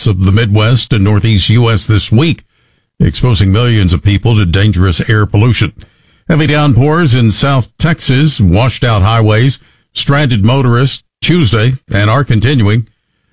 parts of the Midwest and Northeast U.S. this week, exposing millions of people to dangerous air pollution. Heavy downpours in South Texas washed out highways, stranded motorists Tuesday, and are continuing.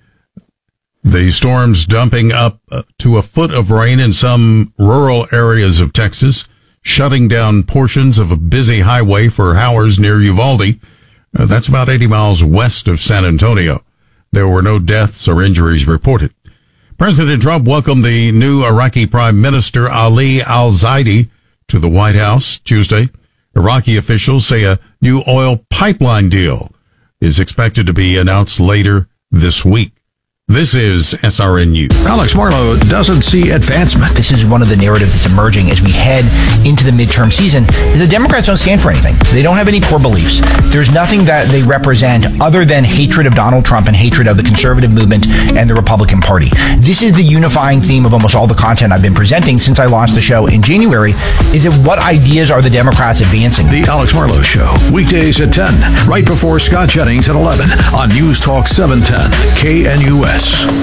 The storms dumping up to a foot of rain in some rural areas of Texas, shutting down portions of a busy highway for hours near Uvalde. That's about 80 miles west of San Antonio. There were no deaths or injuries reported. President Trump welcomed the new Iraqi Prime Minister Ali al-Zaidi to the White House Tuesday. Iraqi officials say a new oil pipeline deal is expected to be announced later this week. This is SRN News. Alex Marlow doesn't see advancement. This is one of the narratives that's emerging as we head into the midterm season. The Democrats don't stand for anything. They don't have any core beliefs. There's nothing that they represent other than hatred of Donald Trump and hatred of the conservative movement and the Republican Party. This is the unifying theme of almost all the content I've been presenting since I launched the show in January, is that what ideas are the Democrats advancing? The Alex Marlow Show, weekdays at 10, right before Scott Jennings at 11 on News Talk 710 KNUS.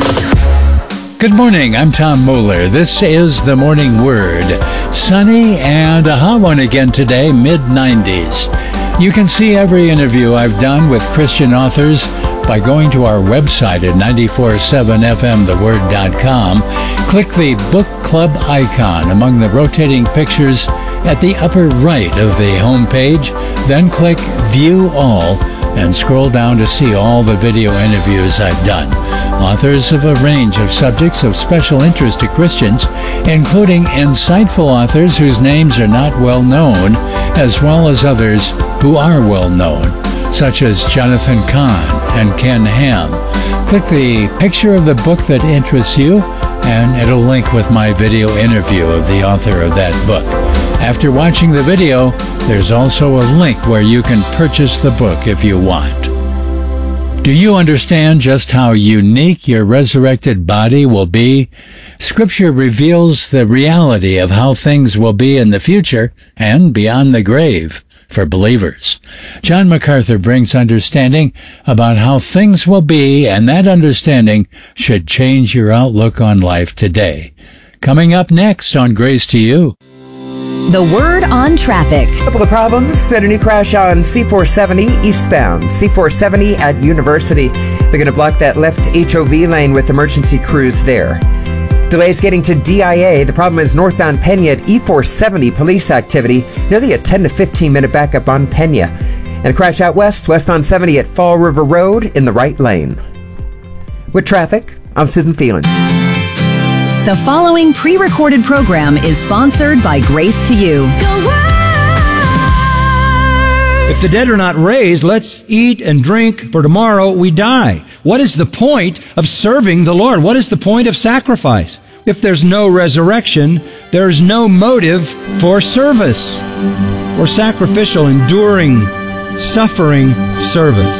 Good morning, I'm Tom Moeller. This is the Morning Word. Sunny and a hot one again today, mid-90s. You can see every interview I've done with Christian authors by going to our website at 947fmtheword.com. Click the book club icon among the rotating pictures at the upper right of the homepage, then click View All and scroll down to see all the video interviews I've done. Authors of a range of subjects of special interest to Christians, including insightful authors whose names are not well known, as well as others who are well known, such as Jonathan Cahn and Ken Ham. Click the picture of the book that interests you, and it'll link with my video interview of the author of that book. After watching the video, there's also a link where you can purchase the book if you want. Do you understand just how unique your resurrected body will be? Scripture reveals the reality of how things will be in the future and beyond the grave for believers. John MacArthur brings understanding about how things will be, and that understanding should change your outlook on life today. Coming up next on Grace to You. The Word on Traffic. A couple of problems. A new crash on C470 eastbound. C470 at University. They're going to block that left HOV lane with emergency crews there. Delays getting to DIA. The problem is northbound Pena at E470 police activity. Nearly a 10 to 15 minute backup on Pena. And a crash out westbound 70 at Fall River Road in the right lane. With traffic, I'm Susan Phelan. The following pre-recorded program is sponsored by Grace to You. If the dead are not raised, let's eat and drink, for tomorrow we die. What is the point of serving the Lord? What is the point of sacrifice? If there's no resurrection, there's no motive for service, for sacrificial, enduring, suffering service.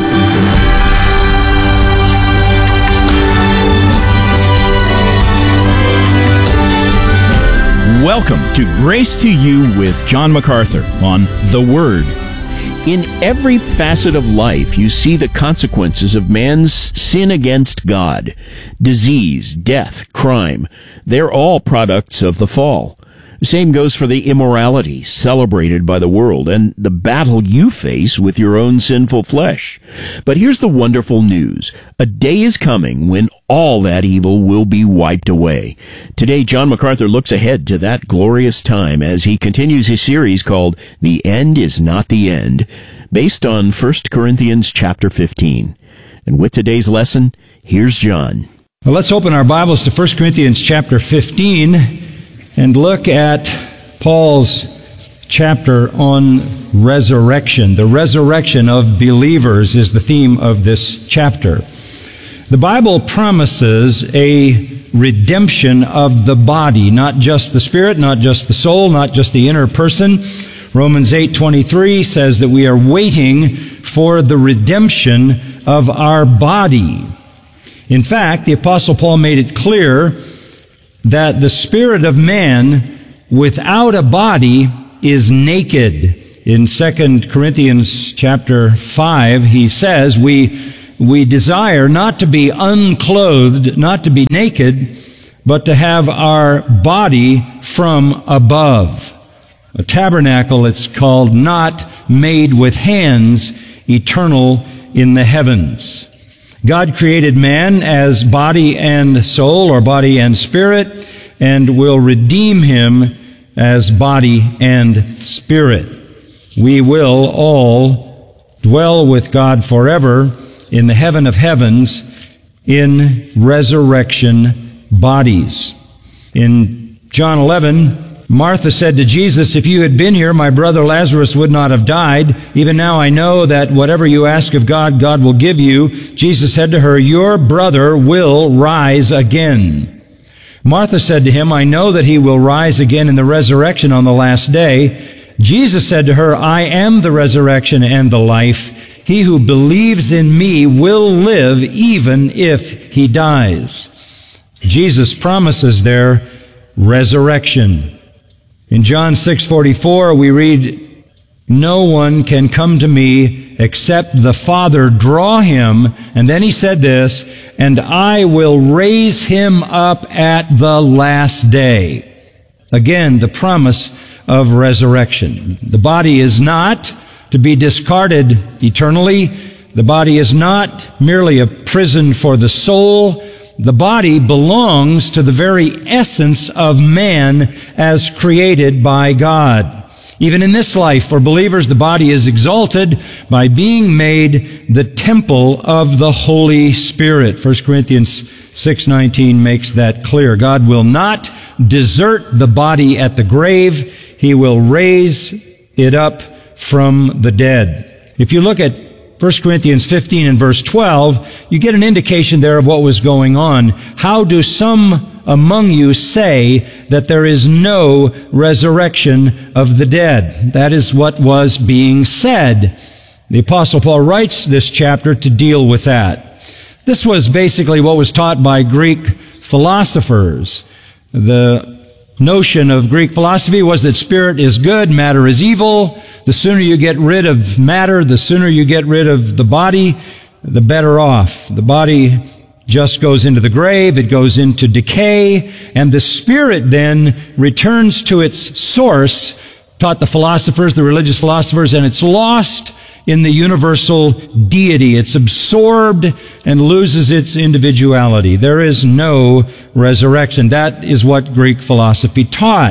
Welcome to Grace to You with John MacArthur on The Word. In every facet of life, you see the consequences of man's sin against God. Disease, death, crime, they're all products of the fall. The same goes for the immorality celebrated by the world and the battle you face with your own sinful flesh. But here's the wonderful news. A day is coming when all that evil will be wiped away. Today, John MacArthur looks ahead to that glorious time as he continues his series called The End is Not the End, based on 1 Corinthians chapter 15. And with today's lesson, here's John. Well, let's open our Bibles to 1 Corinthians chapter 15 and look at Paul's chapter on resurrection. The resurrection of believers is the theme of this chapter. The Bible promises a redemption of the body, not just the spirit, not just the soul, not just the inner person. Romans 8:23 says that we are waiting for the redemption of our body. In fact, the Apostle Paul made it clear that the spirit of man without a body is naked. In 2 Corinthians chapter 5, he says, we we desire not to be unclothed, not to be naked, but to have our body from above. A tabernacle, it's called, not made with hands, eternal in the heavens. God created man as body and soul, or body and spirit, and will redeem him as body and spirit. We will all dwell with God forever in the heaven of heavens in resurrection bodies. In John 11, Martha said to Jesus, "If you had been here, my brother Lazarus would not have died. Even now I know that whatever you ask of God, God will give you." Jesus said to her, "Your brother will rise again." Martha said to him, "I know that he will rise again in the resurrection on the last day." Jesus said to her, "I am the resurrection and the life. He who believes in me will live even if he dies." Jesus promises their resurrection. In John 6:44, we read, "No one can come to me except the Father draw him." And then he said this, "And I will raise him up at the last day." Again, the promise of resurrection. The body is not to be discarded eternally. The body is not merely a prison for the soul. The body belongs to the very essence of man as created by God. Even in this life, for believers, the body is exalted by being made the temple of the Holy Spirit. 1 Corinthians 6:19 makes that clear. God will not desert the body at the grave. He will raise it up from the dead. If you look at 1 Corinthians 15 and verse 12, you get an indication there of what was going on. How do some among you say that there is no resurrection of the dead? That is what was being said. The Apostle Paul writes this chapter to deal with that. This was basically what was taught by Greek philosophers. The notion of Greek philosophy was that spirit is good, matter is evil. The sooner you get rid of matter, the sooner you get rid of the body, the better off. The body just goes into the grave, it goes into decay, and the spirit then returns to its source, taught the philosophers, the religious philosophers, and it's lost in the universal deity. It's absorbed and loses its individuality. There is no resurrection. That is what Greek philosophy taught.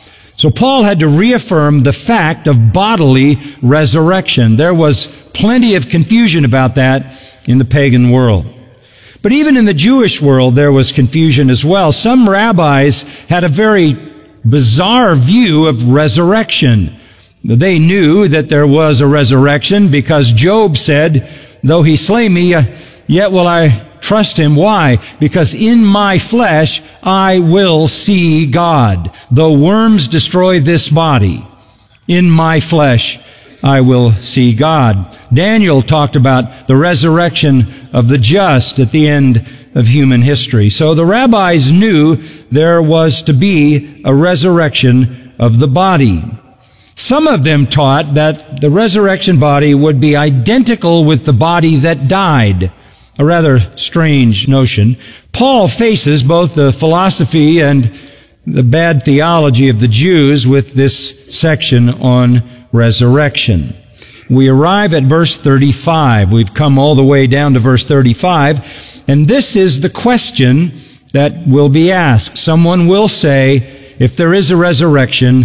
So Paul had to reaffirm the fact of bodily resurrection. There was plenty of confusion about that in the pagan world. But even in the Jewish world, there was confusion as well. Some rabbis had a very bizarre view of resurrection. They knew that there was a resurrection because Job said, "Though he slay me, yet will I trust him." Why? Because in my flesh I will see God. Though worms destroy this body, in my flesh I will see God. Daniel talked about the resurrection of the just at the end of human history. So the rabbis knew there was to be a resurrection of the body. Some of them taught that the resurrection body would be identical with the body that died. A rather strange notion. Paul faces both the philosophy and the bad theology of the Jews with this section on resurrection. We arrive at verse 35. We've come all the way down to verse 35, and this is the question that will be asked. Someone will say, if there is a resurrection,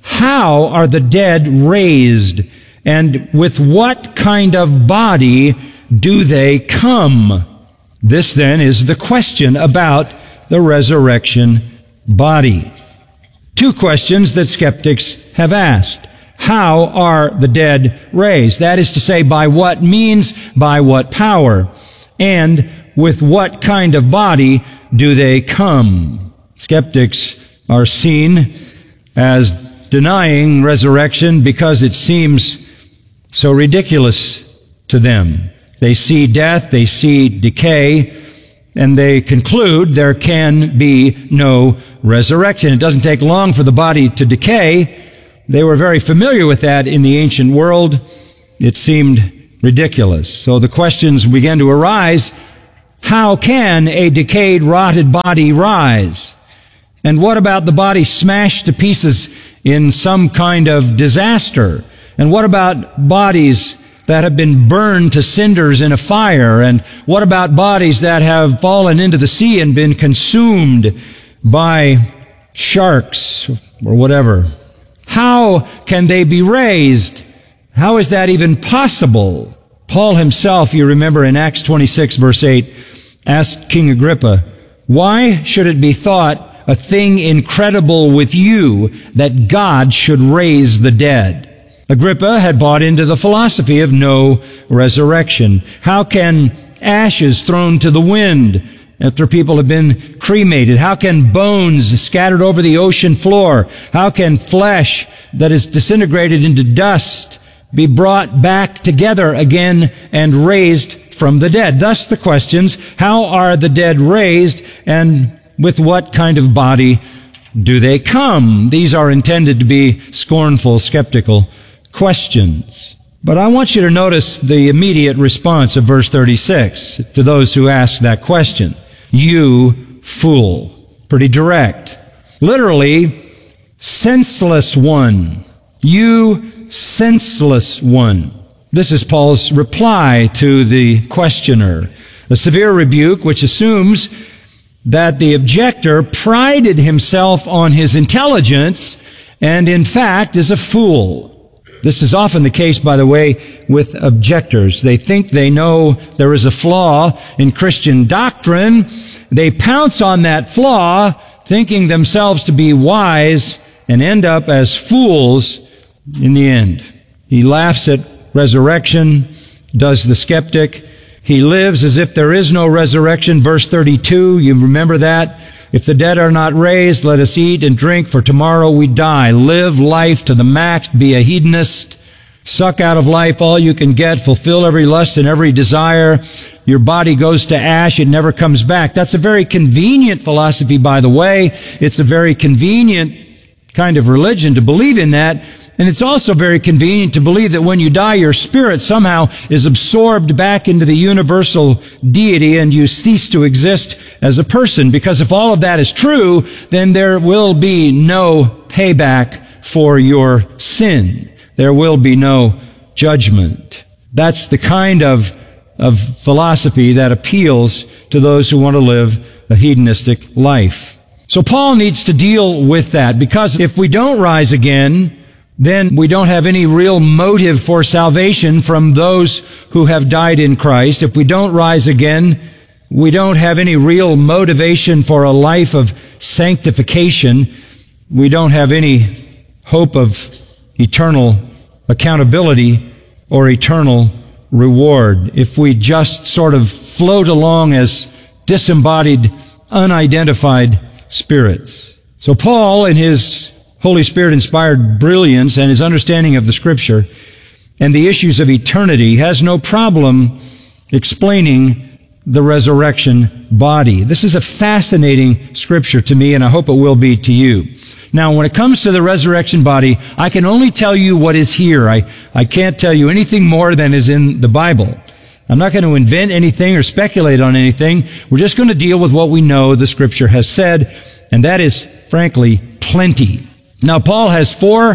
how are the dead raised? And with what kind of body do they come? This then is the question about the resurrection body. Two questions that skeptics have asked. How are the dead raised? That is to say, by what means, by what power? And with what kind of body do they come? Skeptics are seen as denying resurrection because it seems so ridiculous to them. They see death, they see decay, and they conclude there can be no resurrection. It doesn't take long for the body to decay. They were very familiar with that in the ancient world. It seemed ridiculous. So the questions begin to arise. How can a decayed, rotted body rise? And what about the body smashed to pieces in some kind of disaster? And what about bodies that have been burned to cinders in a fire? And what about bodies that have fallen into the sea and been consumed by sharks or whatever? How can they be raised? How is that even possible? Paul himself, you remember in Acts 26 verse 8, asked King Agrippa, why should it be thought a thing incredible with you that God should raise the dead? Agrippa had bought into the philosophy of no resurrection. How can ashes thrown to the wind after people have been cremated? How can bones scattered over the ocean floor? How can flesh that is disintegrated into dust be brought back together again and raised from the dead? Thus the questions, how are the dead raised, and with what kind of body do they come? These are intended to be scornful, skeptical questions. But I want you to notice the immediate response of verse 36 to those who ask that question. You fool. Pretty direct. Literally, senseless one. You senseless one. This is Paul's reply to the questioner. A severe rebuke which assumes that the objector prided himself on his intelligence and in fact is a fool. This is often the case, by the way, with objectors. They think they know there is a flaw in Christian doctrine. They pounce on that flaw, thinking themselves to be wise, and end up as fools in the end. He laughs at resurrection, does the skeptic. He lives as if there is no resurrection. Verse 32, you remember that? If the dead are not raised, let us eat and drink, for tomorrow we die. Live life to the max, be a hedonist, suck out of life all you can get, fulfill every lust and every desire. Your body goes to ash, it never comes back. That's a very convenient philosophy, by the way. It's a very convenient kind of religion to believe in that. And it's also very convenient to believe that when you die, your spirit somehow is absorbed back into the universal deity and you cease to exist as a person. Because if all of that is true, then there will be no payback for your sin. There will be no judgment. That's the kind of philosophy that appeals to those who want to live a hedonistic life. So Paul needs to deal with that, because if we don't rise again, then we don't have any real motive for salvation from those who have died in Christ. If we don't rise again, we don't have any real motivation for a life of sanctification. We don't have any hope of eternal accountability or eternal reward. If we just sort of float along as disembodied, unidentified spirits. So Paul, in his Holy Spirit-inspired brilliance and his understanding of the Scripture and the issues of eternity, has no problem explaining the resurrection body. This is a fascinating Scripture to me, and I hope it will be to you. Now, when it comes to the resurrection body, I can only tell you what is here. I can't tell you anything more than is in the Bible. I'm not going to invent anything or speculate on anything. We're just going to deal with what we know the Scripture has said, and that is, frankly, plenty. Now, Paul has 4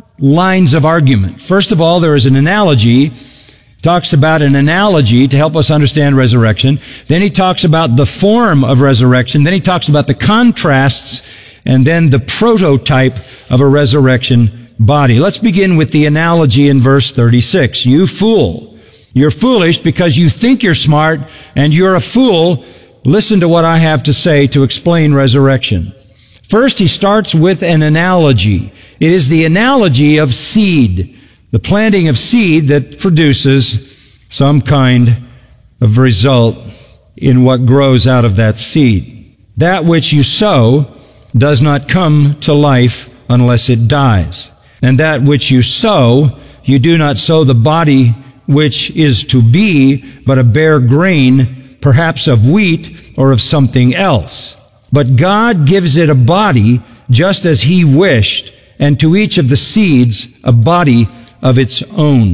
lines of argument. First of all, there is an analogy. He talks about an analogy to help us understand resurrection. Then he talks about the form of resurrection. Then he talks about the contrasts, and then the prototype of a resurrection body. Let's begin with the analogy in verse 36. You fool. You're foolish because you think you're smart, and you're a fool. Listen to what I have to say to explain resurrection. First, he starts with an analogy. It is the analogy of seed, the planting of seed that produces some kind of result in what grows out of that seed. That which you sow does not come to life unless it dies. And that which you sow, you do not sow the body which is to be, but a bare grain, perhaps of wheat or of something else. But God gives it a body just as He wished, and to each of the seeds a body of its own.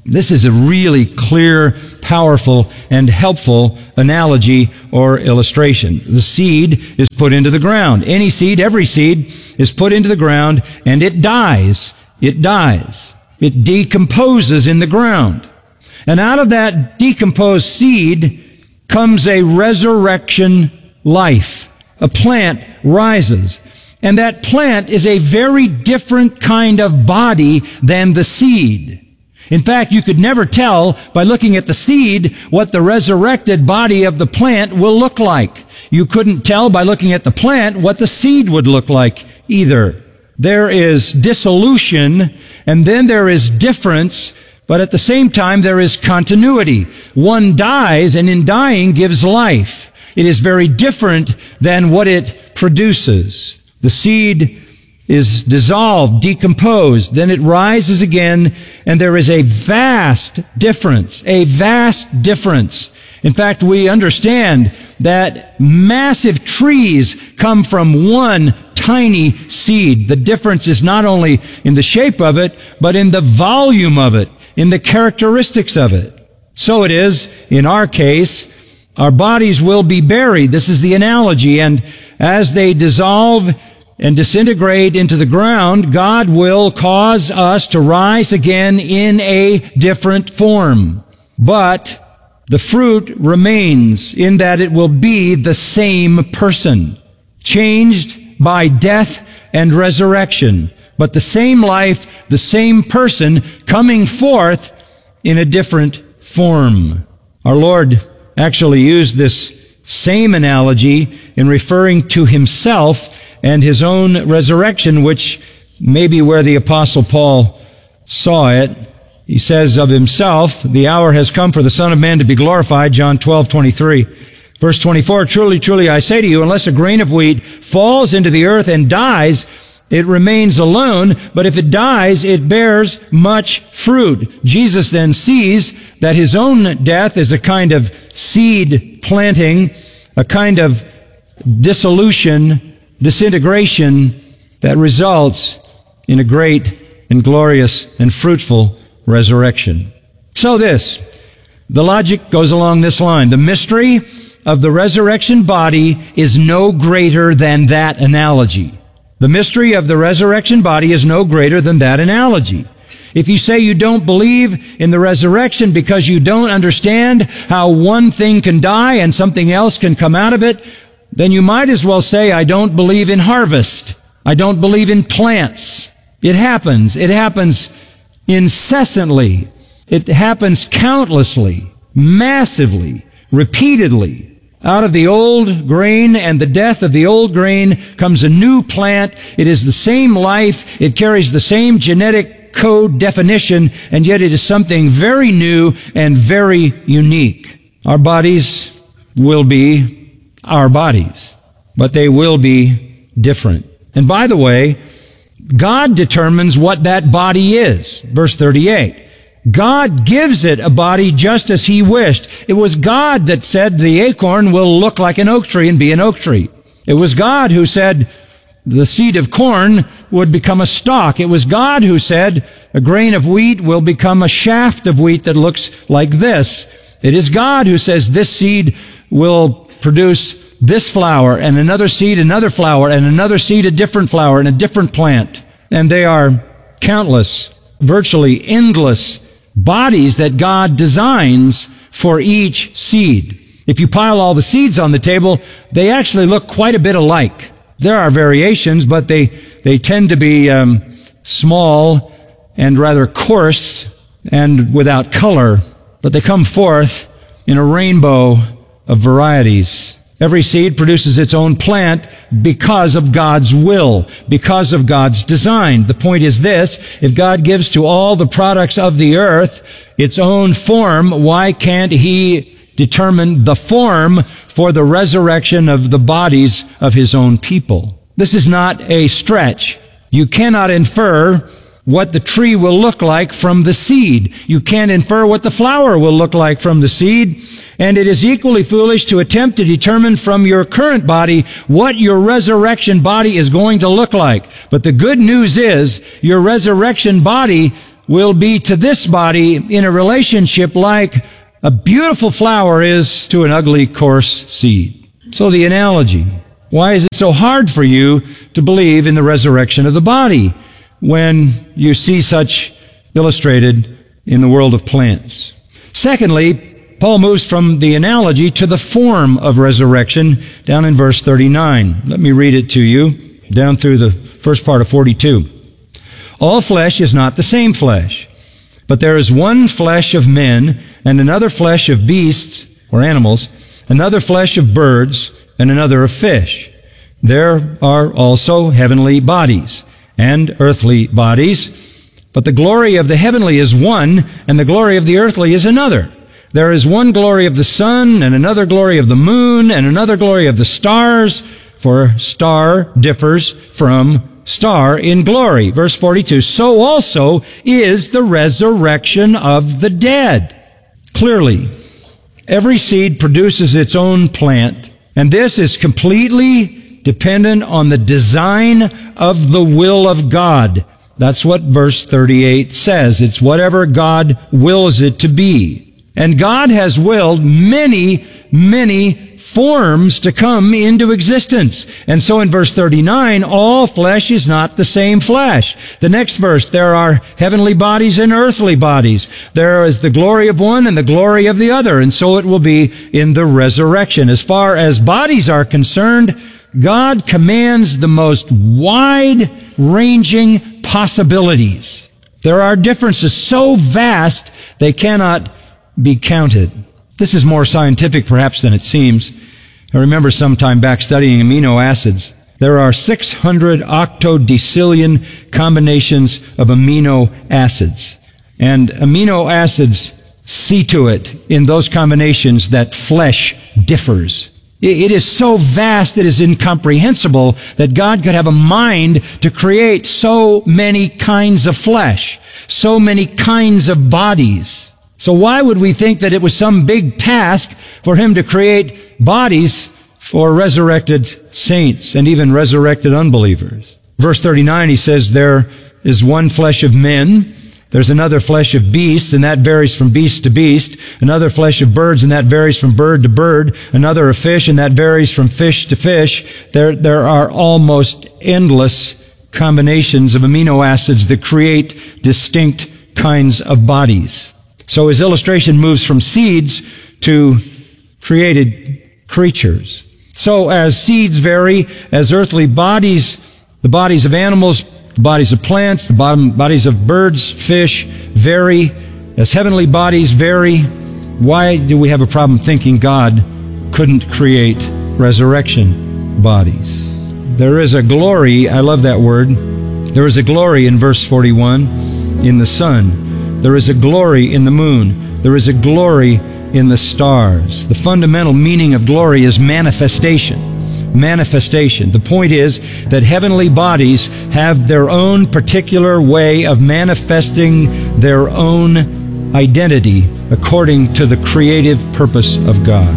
This is a really clear, powerful, and helpful analogy or illustration. The seed is put into the ground. Any seed, every seed, is put into the ground, and it dies. It dies. It decomposes in the ground. And out of that decomposed seed comes a resurrection life. A plant rises. And that plant is a very different kind of body than the seed. In fact, you could never tell by looking at the seed what the resurrected body of the plant will look like. You couldn't tell by looking at the plant what the seed would look like either. There is dissolution, and then there is difference, but at the same time there is continuity. One dies, and in dying gives life. It is very different than what it produces. The seed is dissolved, decomposed, then it rises again, and there is a vast difference. A vast difference. In fact, we understand that massive trees come from one tiny seed. The difference is not only in the shape of it, but in the volume of it, in the characteristics of it. So it is, in our case, our bodies will be buried. This is the analogy. And as they dissolve and disintegrate into the ground, God will cause us to rise again in a different form. But the fruit remains in that it will be the same person, changed by death and resurrection, but the same life, the same person coming forth in a different form. Our Lord actually used this same analogy in referring to himself and his own resurrection, which may be where the Apostle Paul saw it. He says of himself, "The hour has come for the Son of Man to be glorified," John 12:23. Verse 24, "Truly, truly, I say to you, unless a grain of wheat falls into the earth and dies, it remains alone, but if it dies, it bears much fruit." Jesus then sees that his own death is a kind of seed planting, a kind of dissolution, disintegration that results in a great and glorious and fruitful resurrection. So the logic goes along this line. The mystery of the resurrection body is no greater than that analogy. The mystery of the resurrection body is no greater than that analogy. If you say you don't believe in the resurrection because you don't understand how one thing can die and something else can come out of it, then you might as well say, I don't believe in harvest. I don't believe in plants. It happens. It happens incessantly. It happens countlessly, massively, repeatedly. Out of the old grain and the death of the old grain comes a new plant. It is the same life. It carries the same genetic code definition, and yet it is something very new and very unique. Our bodies will be our bodies, but they will be different. And by the way, God determines what that body is. Verse 38. God gives it a body just as he wished. It was God that said the acorn will look like an oak tree and be an oak tree. It was God who said the seed of corn would become a stalk. It was God who said a grain of wheat will become a shaft of wheat that looks like this. It is God who says this seed will produce this flower, and another seed, another flower, and another seed, a different flower, and a different plant. And they are countless, virtually endless bodies that God designs for each seed. If you pile all the seeds on the table, they actually look quite a bit alike. There are variations, but they tend to be small and rather coarse and without color, but they come forth in a rainbow of varieties. Every seed produces its own plant because of God's will, because of God's design. The point is this: if God gives to all the products of the earth its own form, why can't he determine the form for the resurrection of the bodies of his own people? This is not a stretch. You cannot infer what the tree will look like from the seed. You can't infer what the flower will look like from the seed. And it is equally foolish to attempt to determine from your current body what your resurrection body is going to look like. But the good news is your resurrection body will be to this body in a relationship like a beautiful flower is to an ugly, coarse seed. So the analogy, why is it so hard for you to believe in the resurrection of the body when you see such illustrated in the world of plants? Secondly, Paul moves from the analogy to the form of resurrection down in verse 39. Let me read it to you down through the first part of 42. All flesh is not the same flesh, but there is one flesh of men and another flesh of beasts or animals, another flesh of birds and another of fish. There are also heavenly bodies and earthly bodies, but the glory of the heavenly is one and the glory of the earthly is another. There is one glory of the sun, and another glory of the moon, and another glory of the stars, for star differs from star in glory. Verse 42, so also is the resurrection of the dead. Clearly, every seed produces its own plant, and this is completely dependent on the design of the will of God. That's what verse 38 says. It's whatever God wills it to be. And God has willed many, many forms to come into existence. And so in verse 39, all flesh is not the same flesh. The next verse, there are heavenly bodies and earthly bodies. There is the glory of one and the glory of the other. And so it will be in the resurrection. As far as bodies are concerned, God commands the most wide-ranging possibilities. There are differences so vast they cannot be counted. This is more scientific perhaps than it seems. I remember some time back studying amino acids. There are 600 octodecillion combinations of amino acids. And amino acids see to it in those combinations that flesh differs. It is so vast, it is incomprehensible that God could have a mind to create so many kinds of flesh, so many kinds of bodies. So why would we think that it was some big task for him to create bodies for resurrected saints and even resurrected unbelievers? Verse 39, he says, there is one flesh of men, there's another flesh of beasts, and that varies from beast to beast, another flesh of birds, and that varies from bird to bird, another of fish, and that varies from fish to fish. There are almost endless combinations of amino acids that create distinct kinds of bodies. So his illustration moves from seeds to created creatures. So as seeds vary, as earthly bodies, the bodies of animals, the bodies of plants, the bodies of birds, fish vary, as heavenly bodies vary, why do we have a problem thinking God couldn't create resurrection bodies? There is a glory, I love that word, there is a glory in verse 41 in the sun. There is a glory in the moon. There is a glory in the stars. The fundamental meaning of glory is manifestation. Manifestation. The point is that heavenly bodies have their own particular way of manifesting their own identity according to the creative purpose of God.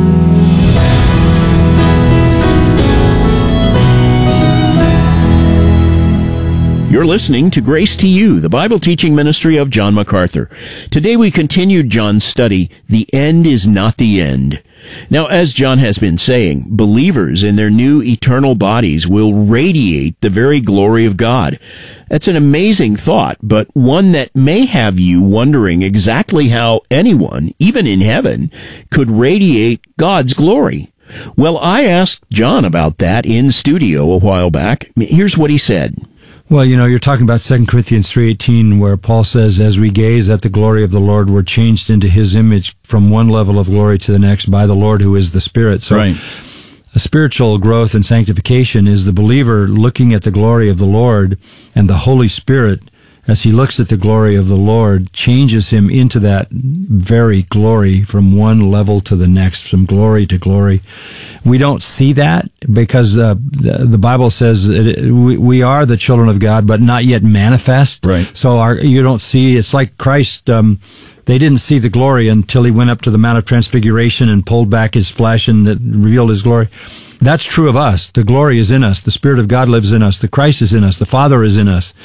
You're listening to Grace to You, the Bible teaching ministry of John MacArthur. Today we continued John's study, The End is Not the End. Now, as John has been saying, believers in their new eternal bodies will radiate the very glory of God. That's an amazing thought, but one that may have you wondering exactly how anyone, even in heaven, could radiate God's glory. Well, I asked John about that in studio a while back. Here's what he said. Well, you're talking about 2 Corinthians 3:18, where Paul says, as we gaze at the glory of the Lord, we're changed into his image from one level of glory to the next by the Lord who is the Spirit. So right. A spiritual growth and sanctification is the believer looking at the glory of the Lord, and the Holy Spirit, as he looks at the glory of the Lord, changes him into that very glory from one level to the next, from glory to glory. We don't see that because the Bible says we are the children of God, but not yet manifest. Right. So you don't see, it's like Christ, they didn't see the glory until he went up to the Mount of Transfiguration and pulled back his flesh and revealed his glory. That's true of us. The glory is in us. The Spirit of God lives in us. The Christ is in us. The Father is in us.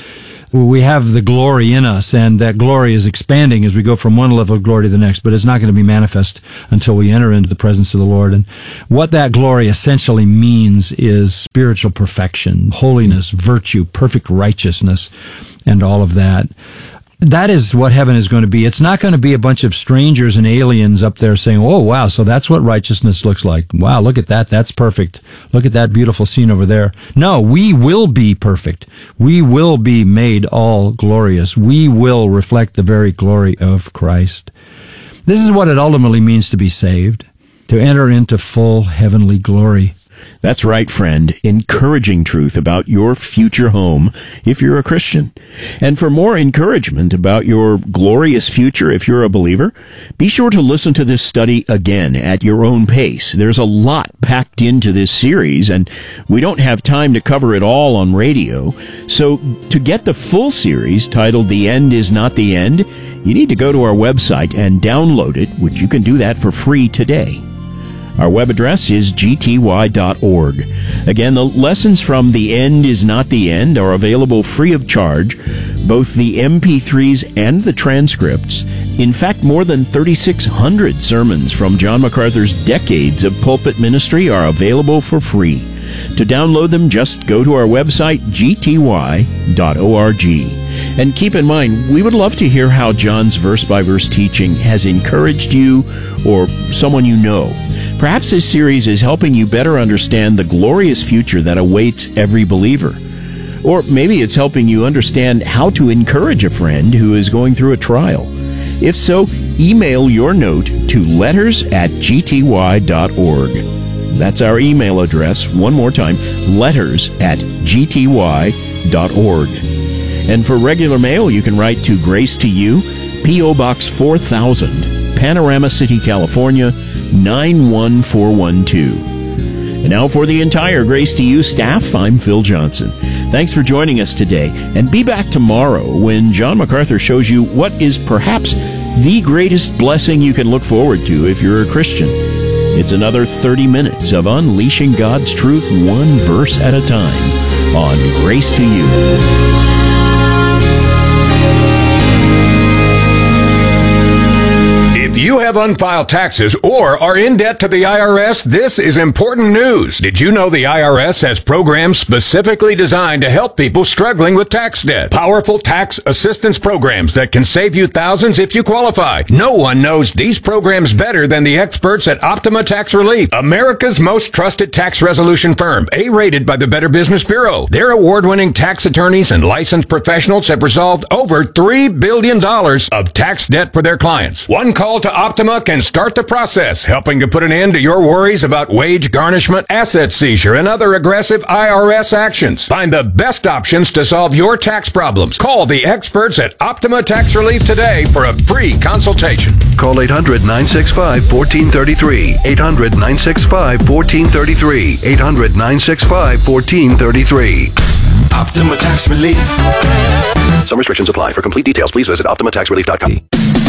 we have the glory in us, and that glory is expanding as we go from one level of glory to the next, but it's not going to be manifest until we enter into the presence of the Lord. And what that glory essentially means is spiritual perfection, holiness, virtue, perfect righteousness, and all of that. That is what heaven is going to be. It's not going to be a bunch of strangers and aliens up there saying, oh, wow, so that's what righteousness looks like. Wow, look at that. That's perfect. Look at that beautiful scene over there. No, we will be perfect. We will be made all glorious. We will reflect the very glory of Christ. This is what it ultimately means to be saved, to enter into full heavenly glory. That's right, friend. Encouraging truth about your future home if you're a Christian. And for more encouragement about your glorious future if you're a believer, be sure to listen to this study again at your own pace. There's a lot packed into this series, and we don't have time to cover it all on radio. So to get the full series titled The End Is Not the End, you need to go to our website and download it, which you can do that for free today. Our web address is gty.org. Again, the lessons from The End Is Not the End are available free of charge, both the MP3s and the transcripts. In fact, more than 3,600 sermons from John MacArthur's decades of pulpit ministry are available for free. To download them, just go to our website, gty.org. And keep in mind, we would love to hear how John's verse-by-verse teaching has encouraged you or someone you know. Perhaps this series is helping you better understand the glorious future that awaits every believer. Or maybe it's helping you understand how to encourage a friend who is going through a trial. If so, email your note to letters@gty.org. That's our email address. One more time, letters@gty.org. And for regular mail, you can write to Grace to You, P.O. Box 4000, Panorama City, California, 91412. And now for the entire Grace to You staff, I'm Phil Johnson. Thanks for joining us today, and be back tomorrow when John MacArthur shows you what is perhaps the greatest blessing you can look forward to if you're a Christian. It's another 30 minutes of unleashing God's truth one verse at a time on Grace to You. If you have unfiled taxes or are in debt to the IRS, this is important news. Did you know the IRS has programs specifically designed to help people struggling with tax debt? Powerful tax assistance programs that can save you thousands if you qualify. No one knows these programs better than the experts at Optima Tax Relief, America's most trusted tax resolution firm, A-rated by the Better Business Bureau. Their award-winning tax attorneys and licensed professionals have resolved over $3 billion of tax debt for their clients. One call to Optima can start the process, helping to put an end to your worries about wage garnishment, asset seizure, and other aggressive IRS actions. Find the best options to solve your tax problems. Call the experts at Optima Tax Relief today for a free consultation. Call 800-965-1433. 800-965-1433. 800-965-1433. Optima Tax Relief. Some restrictions apply. For complete details, please visit OptimaTaxRelief.com.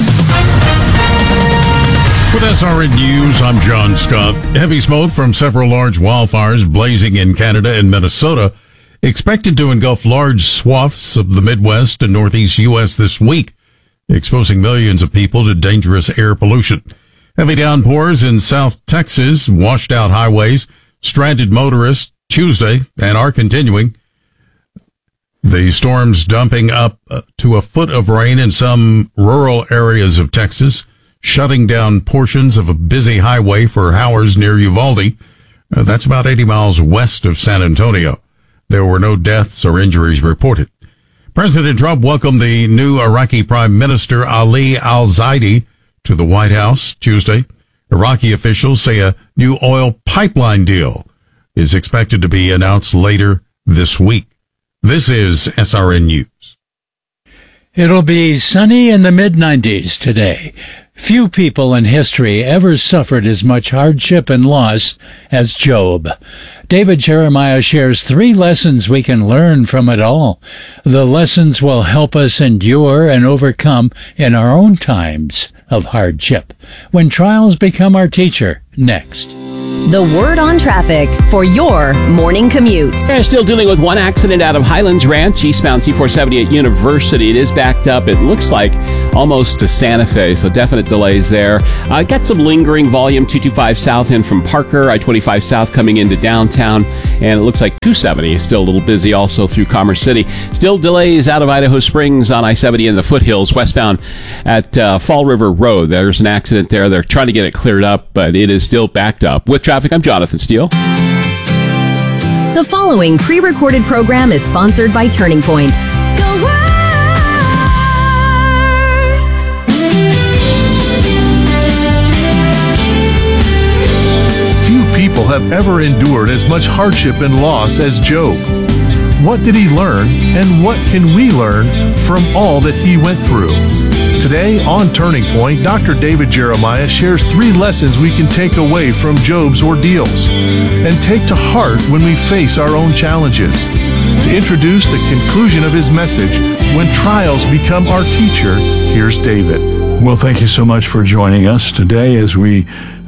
With SRN News, I'm John Scott. Heavy smoke from several large wildfires blazing in Canada and Minnesota expected to engulf large swaths of the Midwest and Northeast U.S. this week, exposing millions of people to dangerous air pollution. Heavy downpours in South Texas washed out highways, stranded motorists Tuesday, and are continuing. The storms dumping up to a foot of rain in some rural areas of Texas, shutting down portions of a busy highway for hours near Uvalde. That's about 80 miles west of San Antonio. There were no deaths or injuries reported. President Trump welcomed the new Iraqi Prime Minister Ali al-Zaidi to the White House Tuesday. Iraqi officials say a new oil pipeline deal is expected to be announced later this week. This is SRN News. It'll be sunny in the mid-90s today. Few people in history ever suffered as much hardship and loss as Job. David Jeremiah shares 3 lessons we can learn from it all. The lessons will help us endure and overcome in our own times of hardship. When trials become our teacher, next. The Word on Traffic for your morning commute. They're still dealing with one accident out of Highlands Ranch, eastbound C470 at University. It is backed up, it looks like, almost to Santa Fe, so definite delays there. Got some lingering volume, 225 south in from Parker, I-25 south coming into downtown, and it looks like 270 is still a little busy also through Commerce City. Still delays out of Idaho Springs on I-70 in the foothills, westbound at Fall River Road. There's an accident there. They're trying to get it cleared up, but it is still backed up. With traffic, I'm Jonathan Steele. The following pre-recorded program is sponsored by Turning Point. The Word. Few people have ever endured as much hardship and loss as Job. What did he learn, and what can we learn from all that he went through? Today on Turning Point, Dr. David Jeremiah shares 3 lessons we can take away from Job's ordeals and take to heart when we face our own challenges. To introduce the conclusion of his message, When Trials Become Our Teacher, here's David. Well, thank you so much for joining us today as we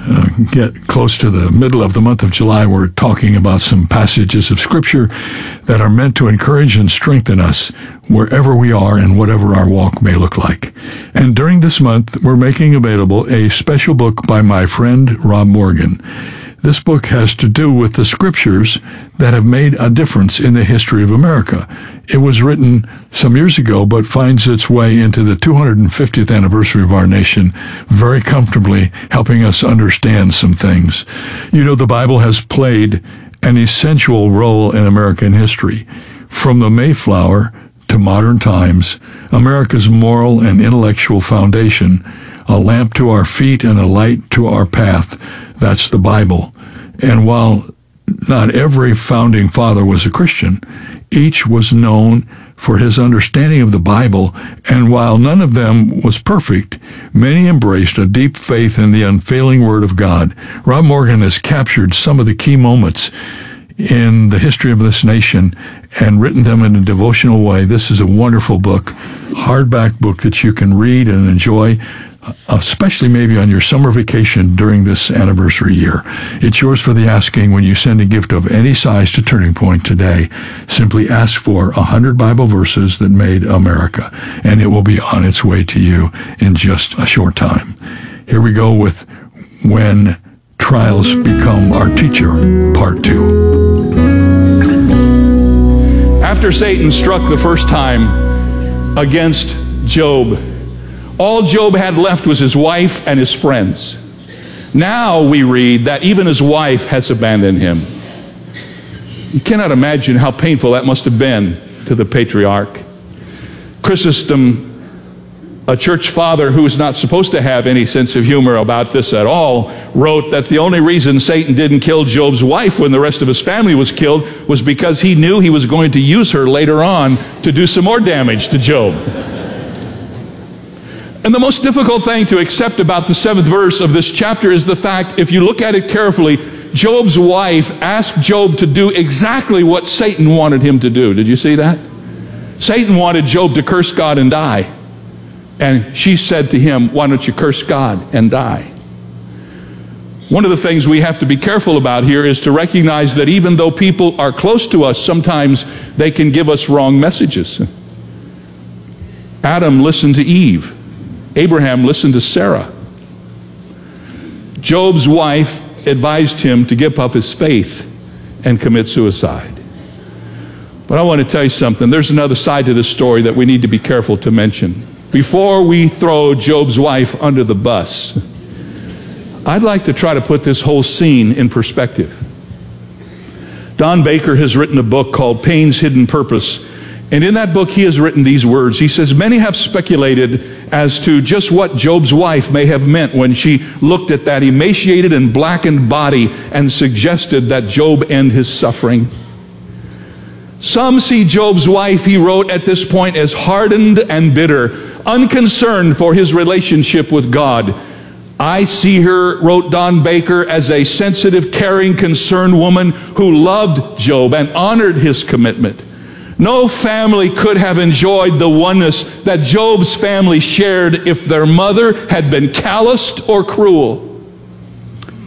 get close to the middle of the month of July. We're talking about some passages of Scripture that are meant to encourage and strengthen us wherever we are and whatever our walk may look like. And during this month, we're making available a special book by my friend Rob Morgan. This book has to do with the Scriptures that have made a difference in the history of America. It was written some years ago, but finds its way into the 250th anniversary of our nation very comfortably, helping us understand some things. You know, the Bible has played an essential role in American history. From the Mayflower to modern times, America's moral and intellectual foundation, a lamp to our feet and a light to our path. That's the Bible. And while not every founding father was a Christian, each was known for his understanding of the Bible, and while none of them was perfect, many embraced a deep faith in the unfailing Word of God. Rob Morgan has captured some of the key moments in the history of this nation and written them in a devotional way. This is a wonderful book, hardback book that you can read and enjoy, especially maybe on your summer vacation during this anniversary year. It's yours for the asking when you send a gift of any size to Turning Point today. Simply ask for 100 Bible verses that made America, and it will be on its way to you in just a short time. Here we go with When Trials Become Our Teacher, Part 2. After Satan struck the first time against Job, all Job had left was his wife and his friends. Now we read that even his wife has abandoned him. You cannot imagine how painful that must have been to the patriarch. Chrysostom, a church father who is not supposed to have any sense of humor about this at all, wrote that the only reason Satan didn't kill Job's wife when the rest of his family was killed was because he knew he was going to use her later on to do some more damage to Job. And the most difficult thing to accept about the 7th verse of this chapter is the fact, if you look at it carefully, Job's wife asked Job to do exactly what Satan wanted him to do. Did you see that? Satan wanted Job to curse God and die. And she said to him, why don't you curse God and die? One of the things we have to be careful about here is to recognize that even though people are close to us, sometimes they can give us wrong messages. Adam listened to Eve. Abraham listened to Sarah. Job's wife advised him to give up his faith and commit suicide. But I want to tell you something. There's another side to this story that we need to be careful to mention. Before we throw Job's wife under the bus, I'd like to try to put this whole scene in perspective. Don Baker has written a book called Pain's Hidden Purpose. And in that book, he has written these words. He says, many have speculated as to just what Job's wife may have meant when she looked at that emaciated and blackened body and suggested that Job end his suffering. Some see Job's wife, he wrote at this point, as hardened and bitter, unconcerned for his relationship with God. I see her, wrote Don Baker, as a sensitive, caring, concerned woman who loved Job and honored his commitment. No family could have enjoyed the oneness that Job's family shared if their mother had been calloused or cruel.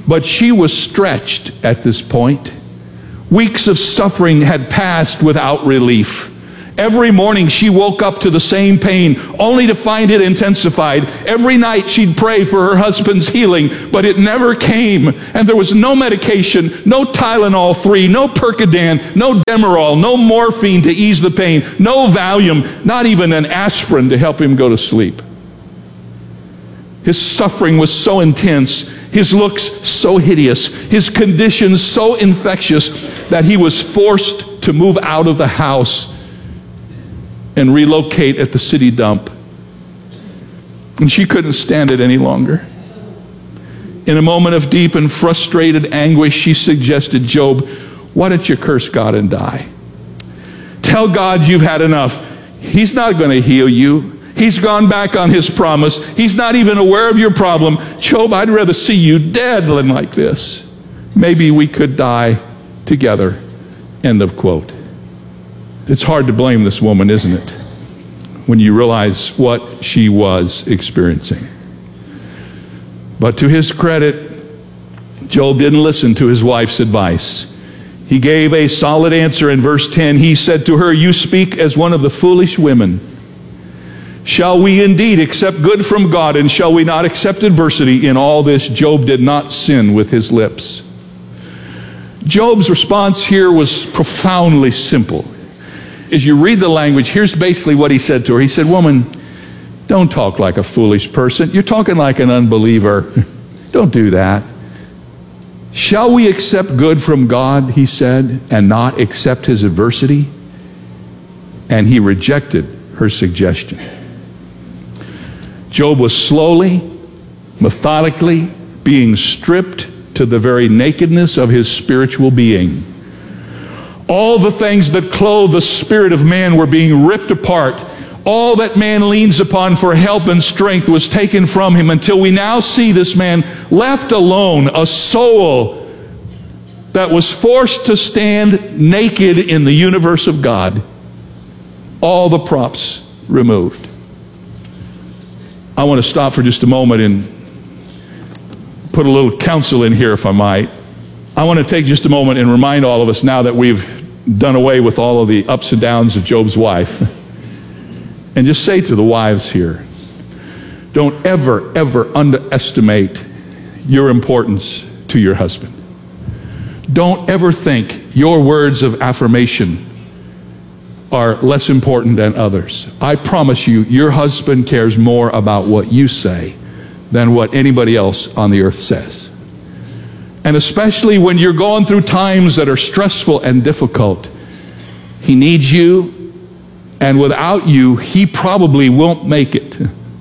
But she was stretched at this point. Weeks of suffering had passed without relief. Every morning she woke up to the same pain, only to find it intensified. Every night she'd pray for her husband's healing, but it never came. And there was no medication, no Tylenol 3, no Percodan, no Demerol, no morphine to ease the pain, no Valium, not even an aspirin to help him go to sleep. His suffering was so intense, his looks so hideous, his condition so infectious that he was forced to move out of the house and relocate at the city dump. And she couldn't stand it any longer. In a moment of deep and frustrated anguish, she suggested, Job, why don't you curse God and die? Tell God you've had enough. He's not going to heal you. He's gone back on his promise. He's not even aware of your problem. Job, I'd rather see you dead than like this. Maybe we could die together. End of quote. It's hard to blame this woman, isn't it, when you realize what she was experiencing. But to his credit, Job didn't listen to his wife's advice. He gave a solid answer in verse 10. He said to her, you speak as one of the foolish women. Shall we indeed accept good from God, and shall we not accept adversity? In all this, Job did not sin with his lips. Job's response here was profoundly simple. As you read the language, here's basically what he said to her. He said, woman, don't talk like a foolish person. You're talking like an unbeliever. Don't do that. Shall we accept good from God, he said, and not accept his adversity? And he rejected her suggestion. Job was slowly, methodically being stripped to the very nakedness of his spiritual being. All the things that clothe the spirit of man were being ripped apart. All that man leans upon for help and strength was taken from him, until we now see this man left alone, a soul that was forced to stand naked in the universe of God. All the props removed. I want to stop for just a moment and put a little counsel in here, if I might. I want to take just a moment and remind all of us, now that we've done away with all of the ups and downs of Job's wife, and just say to the wives here, don't ever, ever underestimate your importance to your husband. Don't ever think your words of affirmation are less important than others. I promise you, your husband cares more about what you say than what anybody else on the earth says. And especially when you're going through times that are stressful and difficult, he needs you, and without you, he probably won't make it.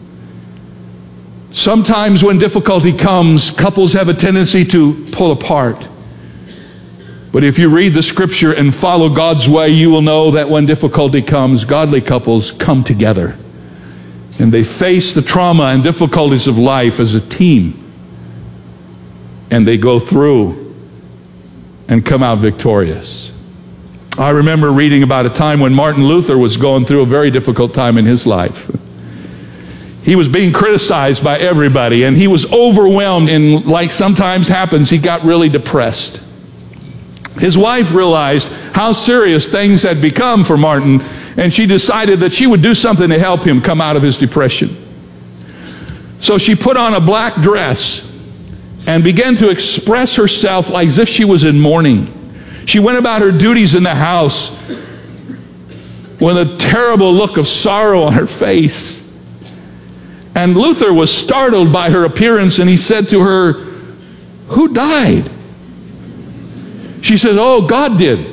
Sometimes when difficulty comes, couples have a tendency to pull apart. But if you read the scripture and follow God's way, you will know that when difficulty comes, godly couples come together. And they face the trauma and difficulties of life as a team. And they go through and come out victorious. I remember reading about a time when Martin Luther was going through a very difficult time in his life. He was being criticized by everybody, and he was overwhelmed, and like sometimes happens, he got really depressed. His wife realized how serious things had become for Martin, and she decided that she would do something to help him come out of his depression. So she put on a black dress and began to express herself like as if she was in mourning. She went about her duties in the house with a terrible look of sorrow on her face. And Luther was startled by her appearance, and he said to her, "Who died?" She said, "Oh, God did."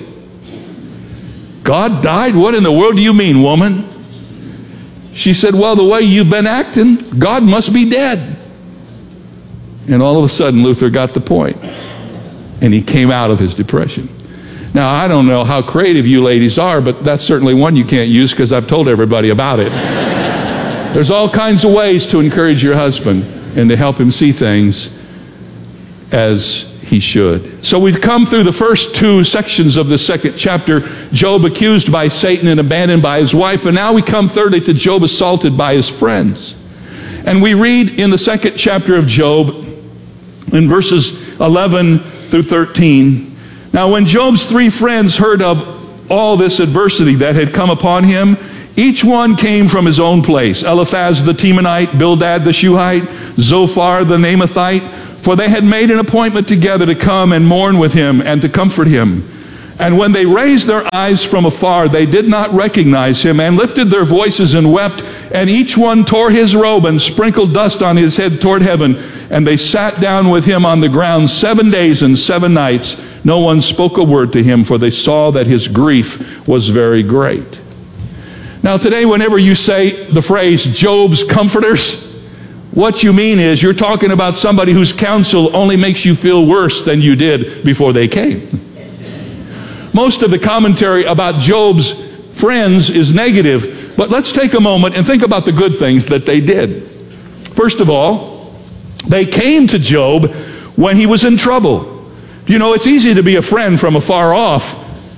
"God died? What in the world do you mean, woman?" She said, "Well, the way you've been acting, God must be dead." And all of a sudden, Luther got the point, and he came out of his depression. Now, I don't know how creative you ladies are, but that's certainly one you can't use, because I've told everybody about it. There's all kinds of ways to encourage your husband and to help him see things as he should. So we've come through the first two sections of the second chapter. Job accused by Satan and abandoned by his wife. And now we come thirdly to Job assaulted by his friends. And we read in the second chapter of Job, in verses 11 through 13. Now when Job's 3 friends heard of all this adversity that had come upon him, each one came from his own place. Eliphaz the Temanite, Bildad the Shuhite, Zophar the Naamathite, for they had made an appointment together to come and mourn with him and to comfort him. And when they raised their eyes from afar, they did not recognize him, and lifted their voices and wept, and each one tore his robe and sprinkled dust on his head toward heaven. And they sat down with him on the ground 7 days and 7 nights. No one spoke a word to him, for they saw that his grief was very great. Now today, whenever you say the phrase Job's comforters, what you mean is you're talking about somebody whose counsel only makes you feel worse than you did before they came. Most of the commentary about Job's friends is negative, but let's take a moment and think about the good things that they did. First of all, they came to Job when he was in trouble. You know, it's easy to be a friend from afar off,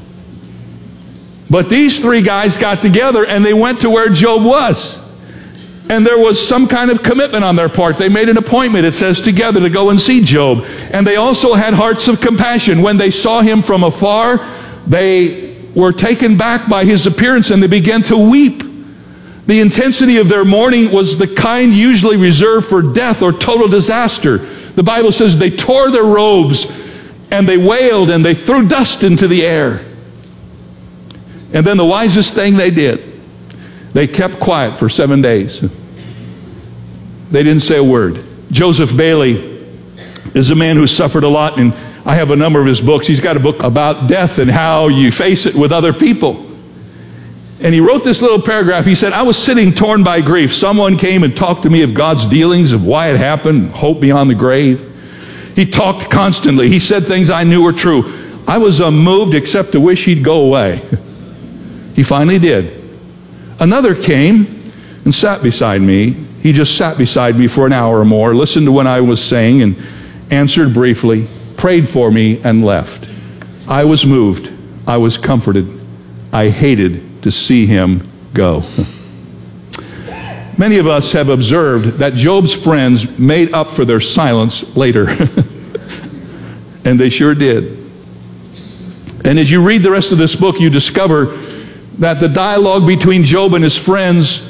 but these 3 guys got together and they went to where Job was. And there was some kind of commitment on their part. They made an appointment, it says, together to go and see Job. And they also had hearts of compassion. When they saw him from afar, they were taken back by his appearance and they began to weep. The intensity of their mourning was the kind usually reserved for death or total disaster. The Bible says they tore their robes and they wailed and they threw dust into the air. And then the wisest thing they did, they kept quiet for 7 days. They didn't say a word. Joseph Bailey is a man who suffered a lot, and I have a number of his books. He's got a book about death and how you face it with other people. And he wrote this little paragraph. He said, I was sitting torn by grief. Someone came and talked to me of God's dealings, of why it happened, hope beyond the grave. He talked constantly. He said things I knew were true. I was unmoved except to wish he'd go away. He finally did. Another came and sat beside me. He just sat beside me for an hour or more, listened to what I was saying, and answered briefly, prayed for me, and left. I was moved. I was comforted. I hated to see him go. Many of us have observed that Job's friends made up for their silence later. And they sure did. And as you read the rest of this book, you discover that the dialogue between Job and his friends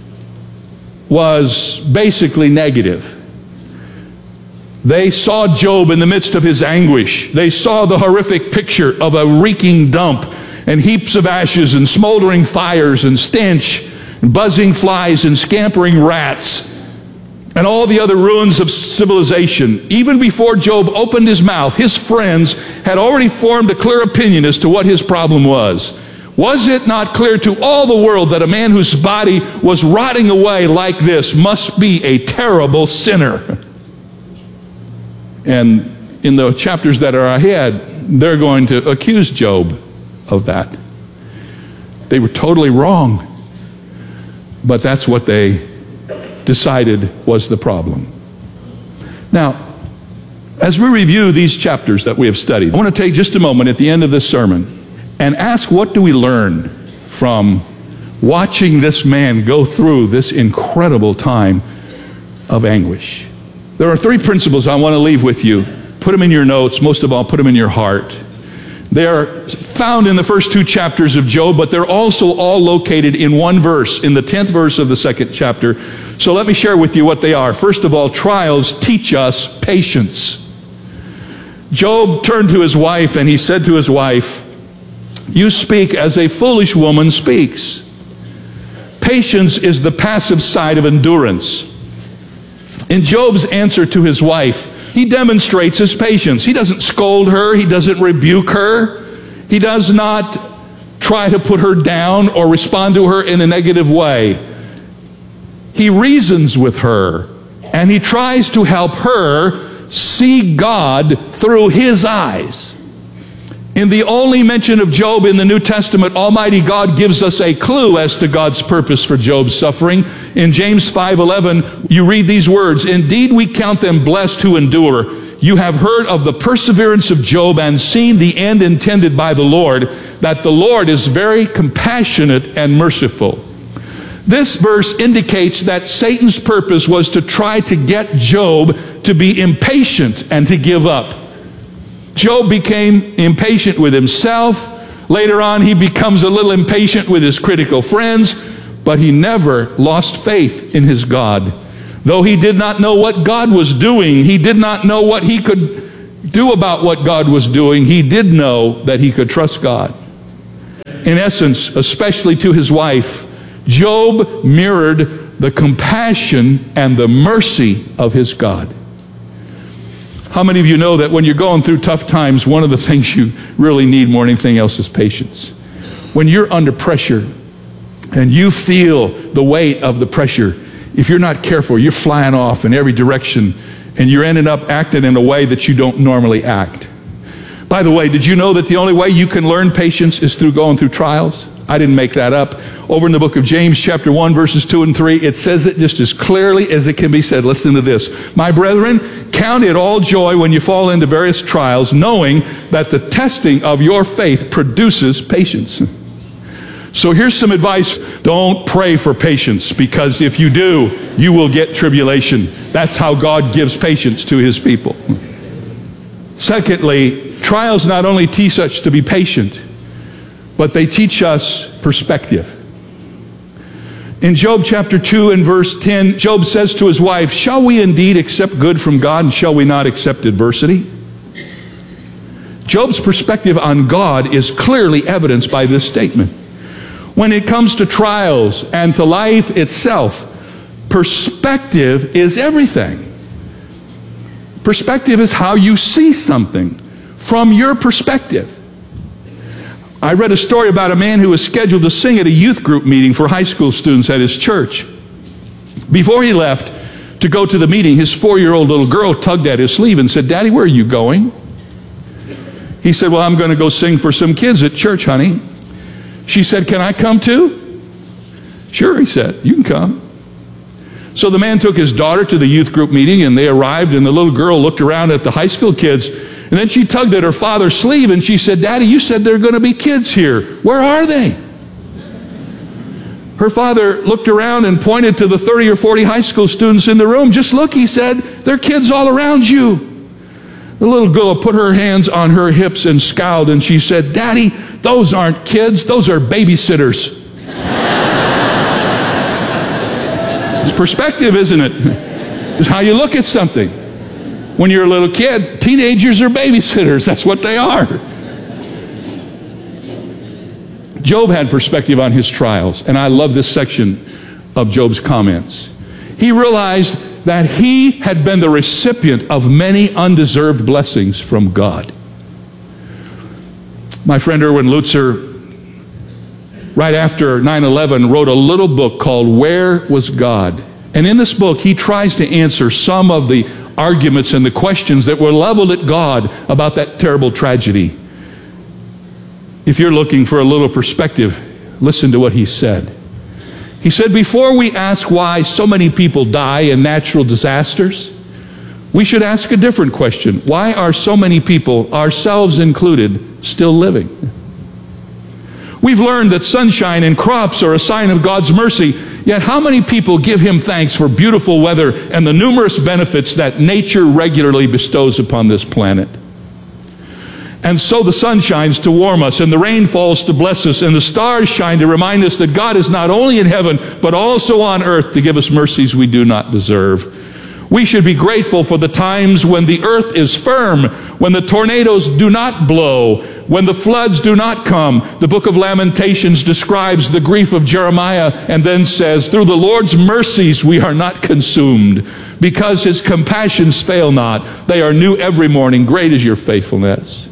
was basically negative. They saw Job in the midst of his anguish. They saw the horrific picture of a reeking dump and heaps of ashes and smoldering fires and stench and buzzing flies and scampering rats and all the other ruins of civilization. Even before Job opened his mouth, his friends had already formed a clear opinion as to what his problem was. Was it not clear to all the world that a man whose body was rotting away like this must be a terrible sinner? And in the chapters that are ahead, they're going to accuse Job of that. They were totally wrong, but that's what they decided was the problem. Now, as we review these chapters that we have studied, I want to take just a moment at the end of this sermon and ask, what do we learn from watching this man go through this incredible time of anguish? There are 3 principles I want to leave with you. Put them in your notes. Most of all, put them in your heart. They are found in the first 2 chapters of Job, but they're also all located in one verse, in the 10th verse of the 2nd chapter. So let me share with you what they are. First of all, trials teach us patience. Job turned to his wife and he said to his wife, "You speak as a foolish woman speaks." Patience is the passive side of endurance. In Job's answer to his wife, he demonstrates his patience. He doesn't scold her. He doesn't rebuke her. He does not try to put her down or respond to her in a negative way. He reasons with her, and he tries to help her see God through his eyes. In the only mention of Job in the New Testament, Almighty God gives us a clue as to God's purpose for Job's suffering. In James 5:11, you read these words, "Indeed we count them blessed who endure. You have heard of the perseverance of Job and seen the end intended by the Lord, that the Lord is very compassionate and merciful." This verse indicates that Satan's purpose was to try to get Job to be impatient and to give up. Job became impatient with himself. Later on, he becomes a little impatient with his critical friends, but he never lost faith in his God. Though he did not know what God was doing, he did not know what he could do about what God was doing, he did know that he could trust God. In essence, especially to his wife, Job mirrored the compassion and the mercy of his God. How many of you know that when you're going through tough times, one of the things you really need more than anything else is patience? When you're under pressure and you feel the weight of the pressure, if you're not careful, you're flying off in every direction and you're ending up acting in a way that you don't normally act. By the way, did you know that the only way you can learn patience is through going through trials? I didn't make that up. Over in the book of James, chapter 1, verses 2 and 3, it says it just as clearly as it can be said. Listen to this. My brethren, count it all joy when you fall into various trials, knowing that the testing of your faith produces patience. So here's some advice. Don't pray for patience, because if you do, you will get tribulation. That's how God gives patience to his people. Secondly, trials not only teach us to be patient, but they teach us perspective. In Job chapter 2 and verse 10, Job says to his wife, shall we indeed accept good from God, and shall we not accept adversity? Job's perspective on God is clearly evidenced by this statement. When it comes to trials and to life itself, perspective is everything. Perspective is how you see something from your perspective. I read a story about a man who was scheduled to sing at a youth group meeting for high school students at his church. Before he left to go to the meeting, his 4-year-old little girl tugged at his sleeve and said, Daddy, where are you going? He said, well, I'm going to go sing for some kids at church, honey. She said, can I come too? Sure, he said, you can come. So the man took his daughter to the youth group meeting, and they arrived, and the little girl looked around at the high school kids, and then she tugged at her father's sleeve, and she said, Daddy, you said there are going to be kids here. Where are they? Her father looked around and pointed to the 30 or 40 high school students in the room. Just look, he said, there are kids all around you. The little girl put her hands on her hips and scowled, and she said, Daddy, those aren't kids, those are babysitters. It's perspective, isn't it? It's how you look at something. When you're a little kid, teenagers are babysitters. That's what they are. Job had perspective on his trials, and I love this section of Job's comments. He realized that he had been the recipient of many undeserved blessings from God. My friend Erwin Lutzer, right after 9/11, wrote a little book called Where Was God? And in this book, he tries to answer some of the arguments and the questions that were leveled at God about that terrible tragedy. If you're looking for a little perspective, listen to what he said. He said, before we ask why so many people die in natural disasters, we should ask a different question. Why are so many people, ourselves included, still living? We've learned that sunshine and crops are a sign of God's mercy, yet how many people give him thanks for beautiful weather and the numerous benefits that nature regularly bestows upon this planet? And so the sun shines to warm us, and the rain falls to bless us, and the stars shine to remind us that God is not only in heaven, but also on earth to give us mercies we do not deserve. We should be grateful for the times when the earth is firm, when the tornadoes do not blow, when the floods do not come. The book of Lamentations describes the grief of Jeremiah and then says, through the Lord's mercies we are not consumed, because his compassions fail not. They are new every morning. Great is your faithfulness.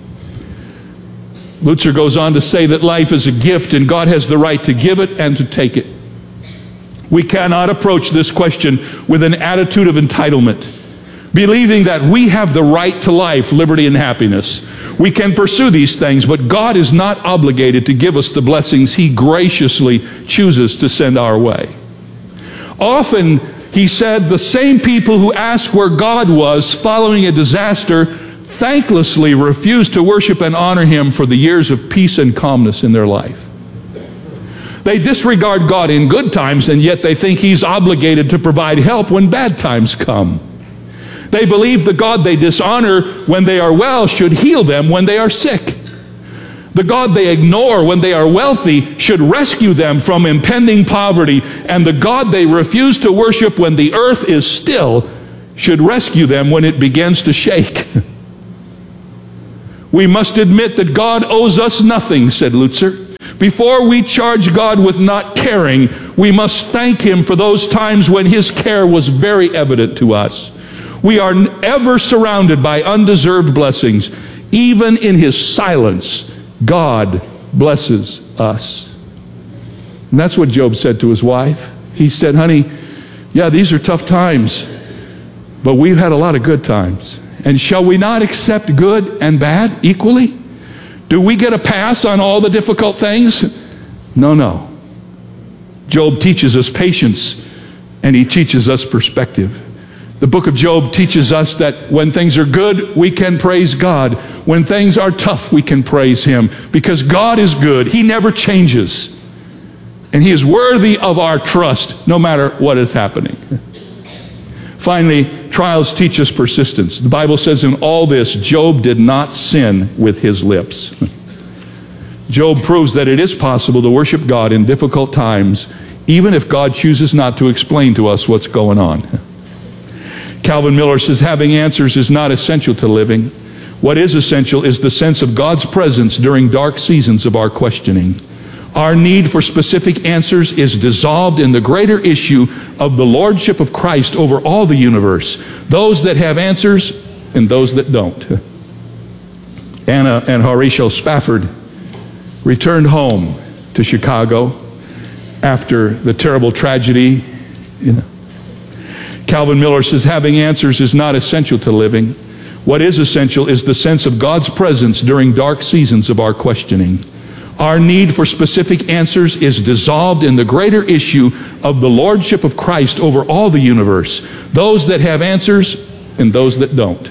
Lutzer goes on to say that life is a gift and God has the right to give it and to take it. We cannot approach this question with an attitude of entitlement, believing that we have the right to life, liberty, and happiness. We can pursue these things, but God is not obligated to give us the blessings he graciously chooses to send our way. Often, he said, the same people who ask where God was following a disaster thanklessly refuse to worship and honor him for the years of peace and calmness in their life. They disregard God in good times, and yet they think he's obligated to provide help when bad times come. They believe the God they dishonor when they are well should heal them when they are sick. The God they ignore when they are wealthy should rescue them from impending poverty. And the God they refuse to worship when the earth is still should rescue them when it begins to shake. We must admit that God owes us nothing, said Lutzer. Before we charge God with not caring, we must thank Him for those times when His care was very evident to us. We are ever surrounded by undeserved blessings. Even in His silence, God blesses us. And that's what Job said to his wife. He said, honey, yeah, these are tough times, but we've had a lot of good times. And shall we not accept good and bad equally? Do we get a pass on all the difficult things? No. Job teaches us patience, and he teaches us perspective. The book of Job teaches us that when things are good, we can praise God. When things are tough, we can praise Him, because God is good. He never changes. And He is worthy of our trust, no matter what is happening. Finally, trials teach us persistence. The Bible says in all this, Job did not sin with his lips. Job proves that it is possible to worship God in difficult times, even if God chooses not to explain to us what's going on. Calvin Miller says, having answers is not essential to living. What is essential is the sense of God's presence during dark seasons of our questioning. Our need for specific answers is dissolved in the greater issue of the lordship of Christ over all the universe. Those that have answers and those that don't. Anna and Horatio Spafford returned home to Chicago after the terrible tragedy. Calvin Miller says, having answers is not essential to living. What is essential is the sense of God's presence during dark seasons of our questioning. Our need for specific answers is dissolved in the greater issue of the lordship of Christ over all the universe. Those that have answers and those that don't.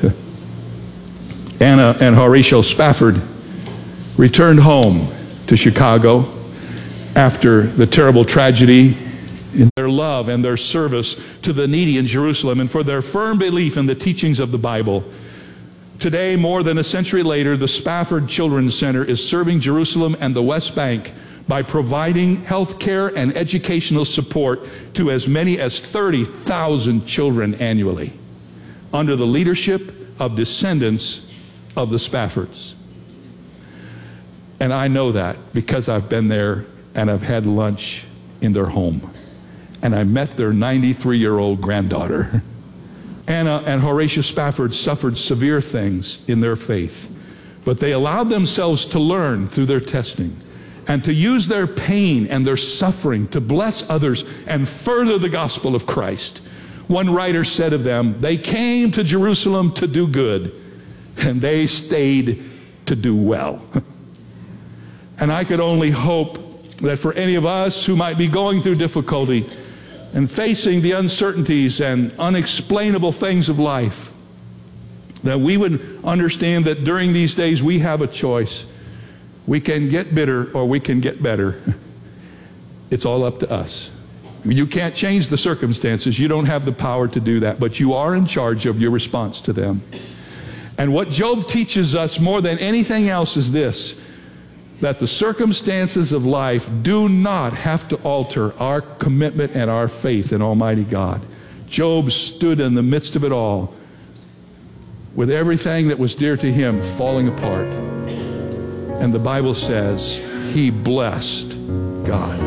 Anna and Horatio Spafford returned home to Chicago after the terrible tragedy. In their love and their service to the needy in Jerusalem, and for their firm belief in the teachings of the Bible. Today, more than a century later, the Spafford Children's Center is serving Jerusalem and the West Bank by providing health care and educational support to as many as 30,000 children annually, under the leadership of descendants of the Spaffords. And I know that because I've been there and I've had lunch in their home. And I met their 93-year-old granddaughter. Anna and Horatio Spafford suffered severe things in their faith, but they allowed themselves to learn through their testing and to use their pain and their suffering to bless others and further the gospel of Christ. One writer said of them, they came to Jerusalem to do good, and they stayed to do well. And I could only hope that for any of us who might be going through difficulty and facing the uncertainties and unexplainable things of life, that we would understand that during these days we have a choice. We can get bitter or we can get better. It's all up to us. You can't change the circumstances. You don't have the power to do that, but you are in charge of your response to them. And what Job teaches us more than anything else is this, that the circumstances of life do not have to alter our commitment and our faith in Almighty God. Job stood in the midst of it all with everything that was dear to him falling apart. And the Bible says he blessed God.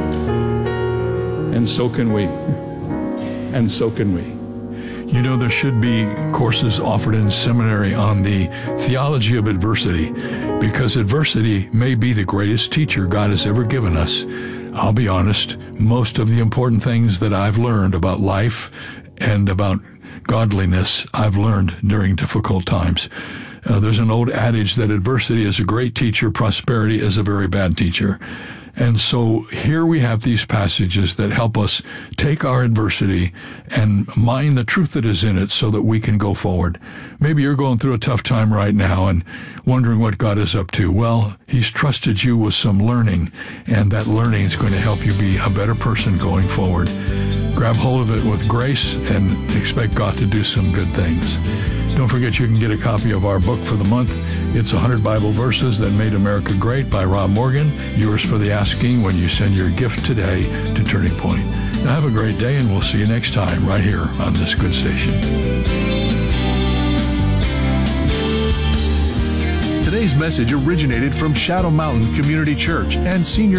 And so can we. And so can we. You know, there should be courses offered in seminary on the theology of adversity, because adversity may be the greatest teacher God has ever given us. I'll be honest, most of the important things that I've learned about life and about godliness, I've learned during difficult times. There's an old adage that adversity is a great teacher, prosperity is a very bad teacher. And so here we have these passages that help us take our adversity and mine the truth that is in it so that we can go forward. Maybe you're going through a tough time right now and wondering what God is up to. Well, He's trusted you with some learning, and that learning is going to help you be a better person going forward. grab hold of it with grace and expect God to do some good things. Don't forget you can get a copy of our book for the month. It's 100 Bible Verses That Made America Great by Rob Morgan. Yours for the asking when you send your gift today to Turning Point. Now have a great day, and we'll see you next time right here on this good station. Today's message originated from Shadow Mountain Community Church and Senior